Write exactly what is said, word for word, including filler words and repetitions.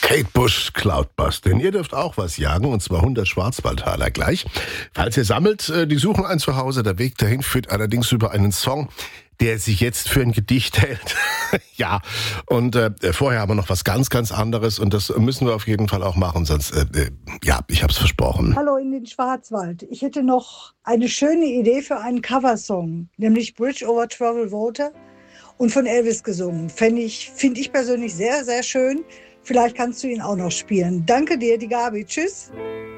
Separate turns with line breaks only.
Kate Bush, Cloudbust. Denn ihr dürft auch was jagen, und zwar hundert Schwarzwaldtaler gleich. Falls ihr sammelt, äh, die suchen ein Zuhause. Der Weg dahin führt allerdings über einen Song, der sich jetzt für ein Gedicht hält. Ja, und äh, vorher haben wir noch was ganz, ganz anderes. Und das müssen wir auf jeden Fall auch machen, sonst, äh, äh, ja, ich hab's versprochen.
Hallo in den Schwarzwald. Ich hätte noch eine schöne Idee für einen Coversong, nämlich Bridge over Troubled Water und von Elvis gesungen. Fände ich, finde ich persönlich sehr, sehr schön. Vielleicht kannst du ihn auch noch spielen. Danke dir, die Gabi. Tschüss.